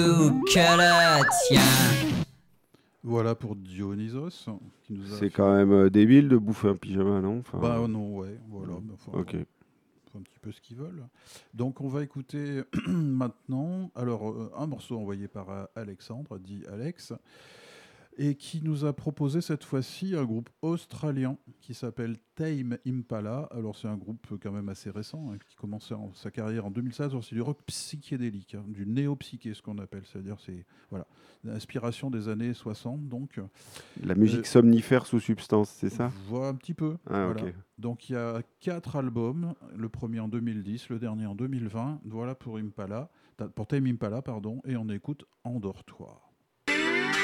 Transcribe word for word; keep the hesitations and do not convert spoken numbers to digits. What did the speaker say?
Voilà pour Dionysos. Qui nous a C'est fait- quand même euh, débile de bouffer un pyjama, non? Enfin, Bah euh, non, ouais, voilà. non. mais enfin, Ok. ils font un petit peu ce qu'ils veulent. Donc on va écouter maintenant alors euh, un morceau envoyé par euh, Alexandre, dit Alex, et qui nous a proposé cette fois-ci un groupe australien qui s'appelle Tame Impala. Alors c'est un groupe quand même assez récent, hein, qui commençait en- sa carrière en deux mille seize. Alors, c'est du rock psychédélique, hein, du néo-psyché ce qu'on appelle, c'est-à-dire c'est voilà, l'inspiration des années soixante donc. La Euh, musique somnifère sous substance, c'est ça? Voilà un petit peu, Ah, ok. voilà. Donc il y a quatre albums, le premier en deux mille dix, le dernier en deux mille vingt. Voilà pour Impala, pour Tame Impala pardon, et on écoute Endors-toi.